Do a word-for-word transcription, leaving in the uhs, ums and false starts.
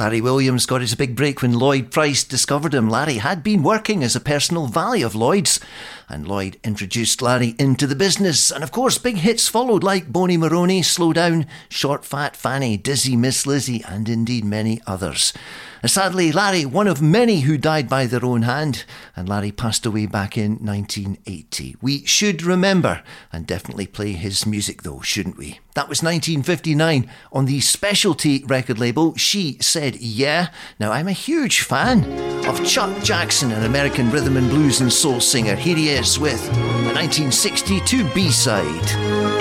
Larry Williams got his big break when Lloyd Price discovered him. Larry had been working as a personal valet of Lloyd's, and Lloyd introduced Larry into the business. And of course, big hits followed like Boney Maroney, Slow Down, Short Fat Fanny, Dizzy Miss Lizzie, and indeed many others. Sadly, Larry, one of many who died by their own hand, and Larry passed away back in nineteen eighty. We should remember and definitely play his music though, shouldn't we? That was nineteen fifty-nine on the Specialty record label She Said Yeah. Now, I'm a huge fan of Chuck Jackson, an American rhythm and blues and soul singer. Here he is with a nineteen sixty-two B-side.